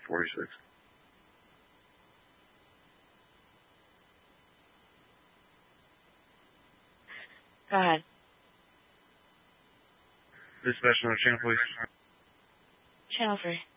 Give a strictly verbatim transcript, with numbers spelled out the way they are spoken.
forty-six. Go ahead. Dispatch on channel, please. Channel three.